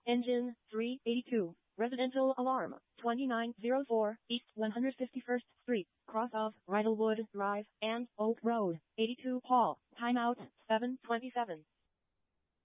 Engine 382. Residential alarm 2904 East 151st Street, cross of Rydalwood Drive and Oak Road, 82 Paul. Timeout 7:27.